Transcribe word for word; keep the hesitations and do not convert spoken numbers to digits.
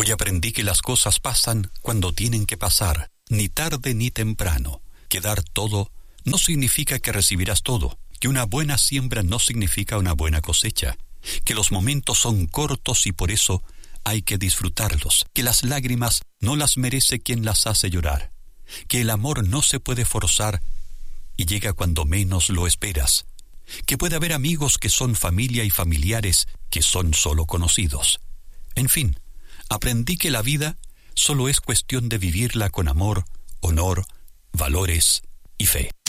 Hoy aprendí que las cosas pasan cuando tienen que pasar, ni tarde ni temprano. Que dar todo no significa que recibirás todo, que una buena siembra no significa una buena cosecha, que los momentos son cortos y por eso hay que disfrutarlos, que las lágrimas no las merece quien las hace llorar, que el amor no se puede forzar y llega cuando menos lo esperas, que puede haber amigos que son familia y familiares que son solo conocidos. En fin, aprendí que la vida solo es cuestión de vivirla con amor, honor, valores y fe.